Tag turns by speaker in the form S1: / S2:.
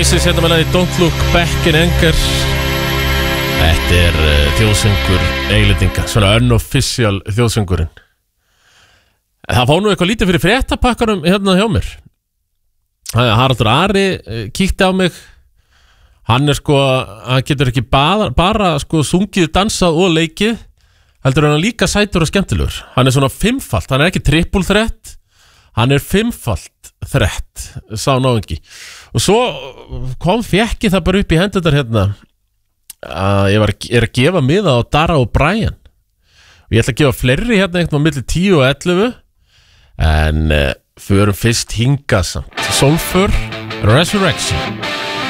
S1: Oasis hérna með lagi Don't Look Back in Anger. Þetta þjóðsöngur Englendinga, svona unofficial þjóðsöngurinn. Það fá nú eitthvað lítið fyrir fréttapakkanum hérna hjá mér. Haraldur Ari kíkti á mig. Hann sko, hann getur ekki bara sko sungið, dansað og leikið, heldur hann líka sætur og skemmtilegur. Hann svona fimmfalt, hann ekki triple threat, hann fimmfalt threat, sá náðingi. Og svo fekk ég það bara upp í hendurnar hérna að ég að gefa miða á Dara og Brian. Og ég ætla að gefa fleiri hérna eitthvað á milli 10 og 11, en förum fyrst hingað samt. Sulfur Resurrection.